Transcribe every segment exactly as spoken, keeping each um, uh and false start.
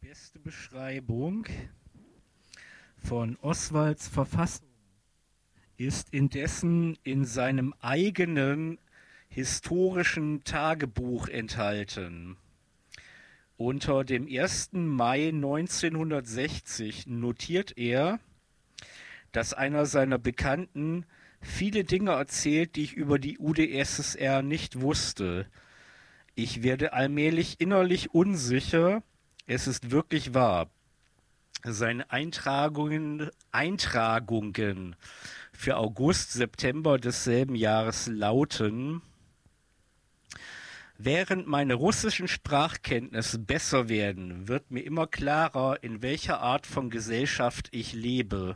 beste Beschreibung von Oswalds Verfassung ist indessen in seinem eigenen historischen Tagebuch enthalten. Unter dem ersten Mai neunzehnhundertsechzig notiert er, dass einer seiner Bekannten viele Dinge erzählt, die ich über die U d S S R nicht wusste. Ich werde allmählich innerlich unsicher, es ist wirklich wahr. Seine Eintragungen, Eintragungen für August, September desselben Jahres lauten: Während meine russischen Sprachkenntnisse besser werden, wird mir immer klarer, in welcher Art von Gesellschaft ich lebe.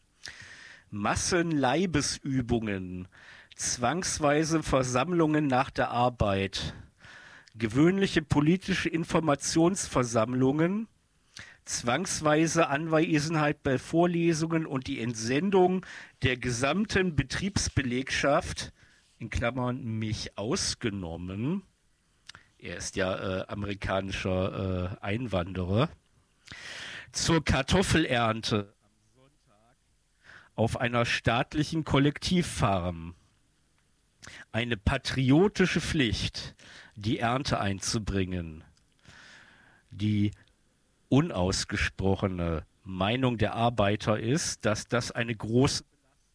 Massenleibesübungen, zwangsweise Versammlungen nach der Arbeit, gewöhnliche politische Informationsversammlungen, zwangsweise Anwesenheit bei Vorlesungen und die Entsendung der gesamten Betriebsbelegschaft, in Klammern mich ausgenommen, er ist ja äh, amerikanischer äh, Einwanderer, zur Kartoffelernte am Sonntag auf einer staatlichen Kollektivfarm. Eine patriotische Pflicht, die Ernte einzubringen. Die unausgesprochene Meinung der Arbeiter ist, dass das eine große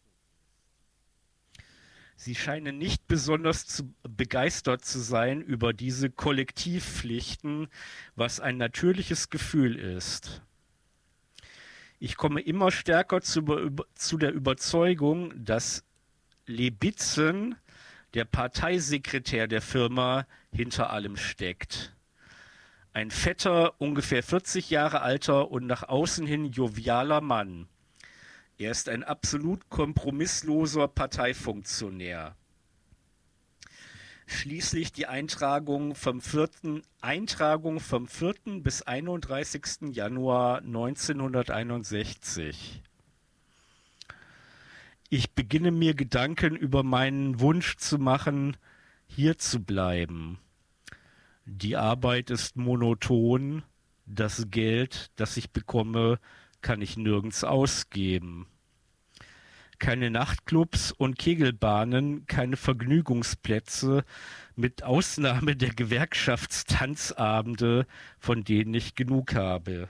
Sie scheinen nicht besonders zu, begeistert zu sein über diese Kollektivpflichten, was ein natürliches Gefühl ist. Ich komme immer stärker zu, zu der Überzeugung, dass Lebitzen, der Parteisekretär der Firma, hinter allem steckt. Ein fetter, ungefähr vierzig Jahre alter und nach außen hin jovialer Mann. Er ist ein absolut kompromissloser Parteifunktionär. Schließlich die Eintragung vom vierten Eintragung vom vierten bis einunddreißigsten Januar neunzehnhunderteinundsechzig. Ich beginne mir Gedanken über meinen Wunsch zu machen, hier zu bleiben. Die Arbeit ist monoton, das Geld, das ich bekomme, kann ich nirgends ausgeben. Keine Nachtclubs und Kegelbahnen, keine Vergnügungsplätze, mit Ausnahme der Gewerkschaftstanzabende, von denen ich genug habe.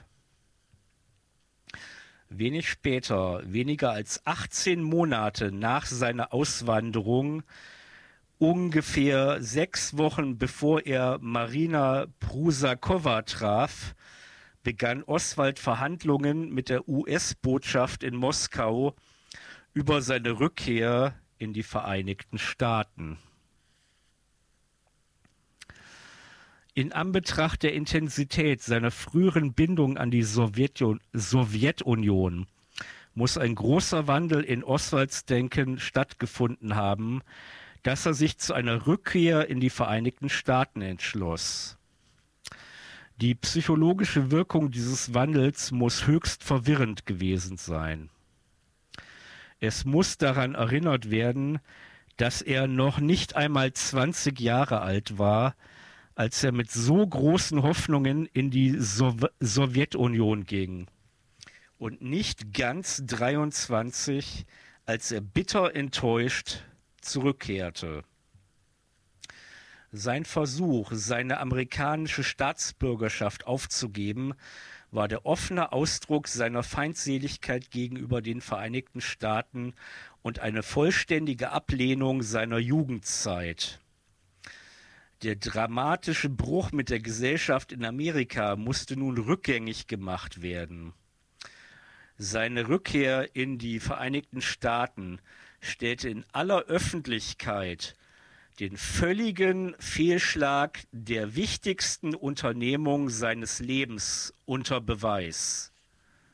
Wenig später, weniger als achtzehn Monate nach seiner Auswanderung, ungefähr sechs Wochen bevor er Marina Prusakowa traf, begann Oswald Verhandlungen mit der U S-Botschaft in Moskau über seine Rückkehr in die Vereinigten Staaten. In Anbetracht der Intensität seiner früheren Bindung an die Sowjetun- Sowjetunion muss ein großer Wandel in Oswalds Denken stattgefunden haben, dass er sich zu einer Rückkehr in die Vereinigten Staaten entschloss. Die psychologische Wirkung dieses Wandels muss höchst verwirrend gewesen sein. Es muss daran erinnert werden, dass er noch nicht einmal zwanzig Jahre alt war, als er mit so großen Hoffnungen in die Sow- Sowjetunion ging. Und nicht ganz dreiundzwanzig, als er bitter enttäuscht zurückkehrte. Sein Versuch, seine amerikanische Staatsbürgerschaft aufzugeben, war der offene Ausdruck seiner Feindseligkeit gegenüber den Vereinigten Staaten und eine vollständige Ablehnung seiner Jugendzeit. Der dramatische Bruch mit der Gesellschaft in Amerika musste nun rückgängig gemacht werden. Seine Rückkehr in die Vereinigten Staaten stellte in aller Öffentlichkeit den völligen Fehlschlag der wichtigsten Unternehmung seines Lebens unter Beweis.